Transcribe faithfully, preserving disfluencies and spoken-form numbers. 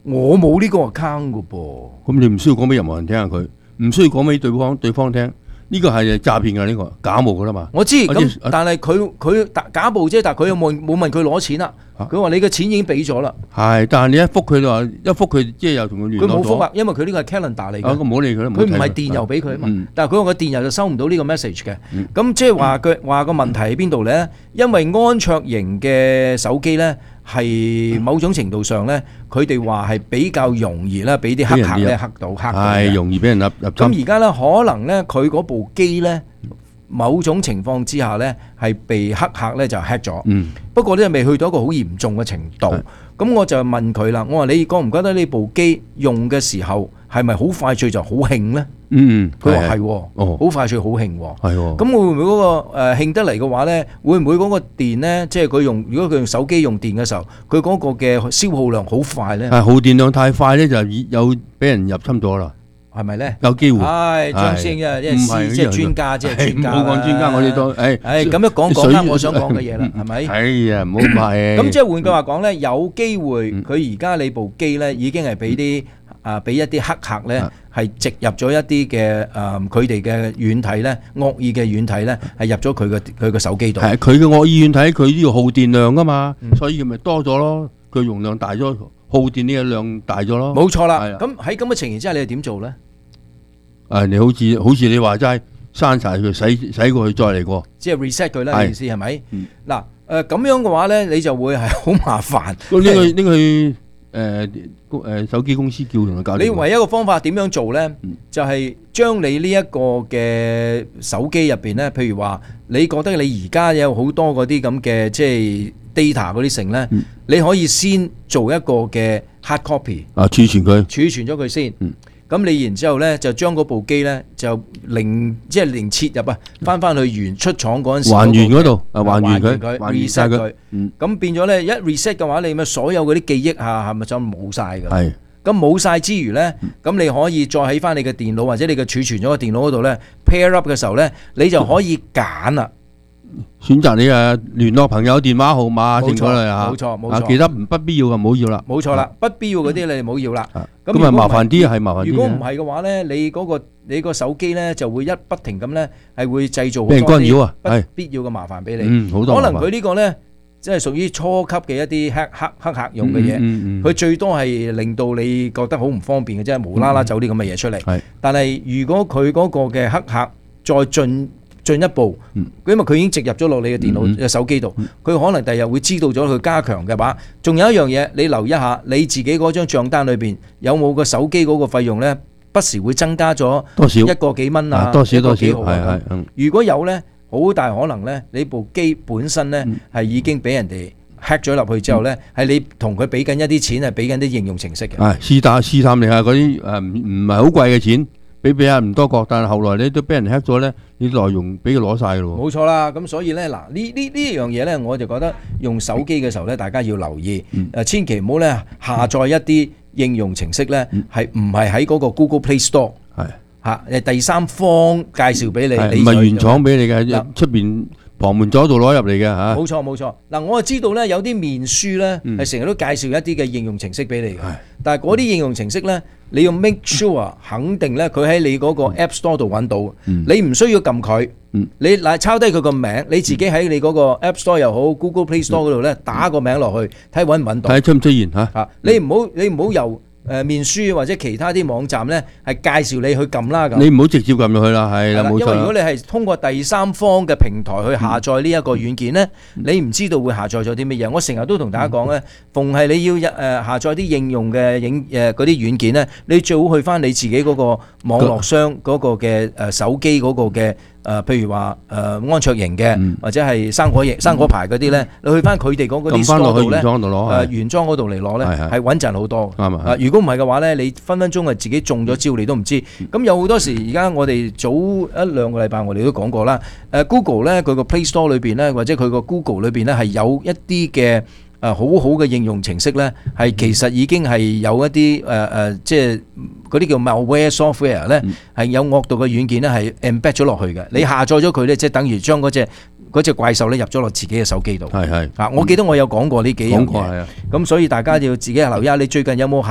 我冇呢個 account 㗎噃。 咁你唔需要講俾任何人聽下佢，唔需要講俾對方對方聽。呢個係詐騙㗎，呢個假冒㗎啦嘛。 我知咁，但係佢佢假冒啫，但係佢又冇冇問佢攞錢啦。佢話你嘅錢已經俾咗啦。 係，但係你一覆佢就話一覆佢，即係又同佢聯絡咗。佢冇覆啊， 因為佢呢個係 calendar 嚟嘅。 啊，咁唔好理佢啦。 佢唔係電郵俾佢啊嘛。但係佢話個電郵就收唔到呢個 message 嘅。咁即係話佢話個問題喺邊度咧？因為安卓型嘅手機咧，係某種程度上咧，佢哋話係比較容易咧，俾啲黑客咧黑到黑到嘅。 係容易俾人入入侵。 咁而家咧，可能咧，佢嗰部機咧，某種情況之下咧，係被黑客咧就 hack 咗。嗯。不過咧，未去到一個好嚴重嘅程度。咁我就問佢啦，我話你覺唔覺得呢部機用嘅時候係咪好快脆就好興咧？ 嗯。 佢話係喎，好快脆好興喎。 係喎。 咁會唔會嗰個誒興得嚟嘅話咧，會唔會嗰個電咧，即係佢用如果佢用手機用電嘅時候，佢嗰個嘅消耗量好快咧？ 係耗電量太快咧，就有俾人入侵咗啦。 係咪咧？ 有機會。 唉，張師兄啊，即係即係專家，即係專家啦。 唔好講專家，我哋都誒誒咁樣講講翻我想講嘅嘢啦，係咪？ 係啊，唔好賣。 咁即係換句話講咧，有機會佢而家你部機咧已經係俾啲啊俾一啲黑客咧係植入咗一啲嘅誒佢哋嘅軟體咧，惡意嘅軟體咧係入咗佢嘅佢嘅手機度。 係佢嘅惡意軟體，佢呢個耗電量噶嘛，所以佢咪多咗咯，佢容量大咗。耗電呢個量大咗咯， 冇錯啦。咁喺咁嘅情形之下，你係點做咧？ 誒，你好似好似你話齋刪晒佢，洗洗過去再嚟過， 即係 reset 佢啦。意思係咪？嗱誒咁樣嘅話咧，你就會係好麻煩。 呢個呢個誒誒手機公司叫同佢搞。 你唯一一個方法點樣做咧？就係將你呢一個嘅手機入邊咧，譬如話你覺得你而家有好多嗰啲咁嘅即係。data 嗰啲成咧，嗯、你可以先做一個嘅 hard copy， 啊儲存佢， 儲存咗佢先。咁、嗯、你然之後咧，就將嗰部機咧就零即係零切入啊，翻翻去原出廠嗰陣時， 還原嗰度啊，還原佢 ，reset 佢。咁、嗯、變咗咧，一 reset 嘅話，你咪所有嗰啲記憶下係咪就冇晒㗎？係。咁冇晒之餘咧，咁、嗯、你可以再喺翻你嘅電腦或者你嘅儲存咗嘅電腦嗰度咧 pair up 嘅時候咧，你就可以揀啦。 選擇你誒聯絡朋友電話號碼剩過嚟嚇， 冇錯冇錯， 其他不必要嘅唔好要啦。 冇錯啦，不必要嗰啲你唔好要啦。 咁咪麻煩啲係麻煩啲。 如果唔係嘅話咧，你嗰個你個手機咧就會一不停咁咧係會製造好多啲不必要嘅麻煩俾你。 嗯，好多麻煩。 可能佢呢個咧即係屬於初級嘅一啲黑黑黑客用嘅嘢，佢最多係令到你覺得好唔方便嘅啫，無啦啦走啲咁嘅嘢出嚟。係，但係如果佢嗰個嘅黑客再進進一步，因為佢已經植入咗落你嘅電腦嘅手機度，佢可能第日會知道咗佢加強嘅話，仲有一樣嘢，你留意一下你自己嗰張帳單裏邊有冇個手機嗰個費用咧，不時會增加咗多少一個幾蚊啊， 多少多少， 係係。如果有咧，好大可能咧，你部機本身咧係已經俾人哋 hack 咗入去之後咧，係你同佢俾緊一啲錢，係俾緊啲應用程式嘅。 係試探試探你下嗰啲誒唔唔係好貴嘅錢。俾俾下唔多覺，但係後來咧都俾人 hack 咗咧，你內容俾佢攞晒嘅咯。 冇錯啦，咁所以咧嗱，呢呢呢樣嘢咧，我就覺得用手機嘅時候咧，大家要留意，誒、嗯、千祈唔好咧下載一啲應用程式咧，係唔係喺嗰個 Google Play Store 係嚇誒第三方介紹俾你， 唔係原廠俾你嘅，出邊旁門左道攞入嚟嘅嚇。 冇錯冇錯，嗱我就知道咧有啲面書咧係成日都介紹一啲嘅應用程式俾你嘅，但係嗰啲應用程式咧。你要 make sure 肯定咧，佢喺你嗰個 App Store 度揾到，嗯、你唔需要撳佢，嗯、你嗱抄低佢個名，你自己喺你嗰個 App Store 又好 ，Google Play Store 嗰度咧打個名落去，睇揾唔揾到， 睇出唔出現嚇？啊、 你唔好你唔好由誒面書或者其他啲網站咧係介紹你去撳啦咁。 你唔好直接撳入去啦，係啦冇錯。 因為如果你係通過第三方嘅平台去下載呢一個軟件咧，嗯、你唔知道會下載咗啲乜嘢。我成日都同大家講咧，嗯、逢係你要誒下載啲應用嘅影誒嗰啲軟件咧，你最好去翻你自己嗰個網絡商嗰個嘅誒手機嗰個嘅。誒、呃，譬如話誒、呃、安卓型嘅，嗯、或者係生果型、生果牌嗰啲咧，你去翻佢哋嗰嗰啲 store 度咧，誒原裝嗰度嚟攞咧，係穩陣好多。啱啊！如果唔係嘅話咧，你分分鐘係自己中咗招，你都唔知。咁、嗯、有好多時，而家我哋早一兩個禮拜，我哋都講過啦。誒 Google 咧，佢個 Play Store 裏邊咧，或者佢個 Google 裏邊咧，係有一啲嘅。誒、呃、好好嘅應用程式咧，係其實已經係有一啲誒誒，即係嗰啲叫 malware software 咧，係、嗯、有惡毒嘅軟件咧，係 embed 咗落去嘅。你下載咗佢咧，即係等於將嗰隻嗰隻怪獸咧入咗落自己嘅手機度。係係啊，我記得我有講過呢幾樣嘢。講過係啊。咁所以大家要自己留意下，你最近有冇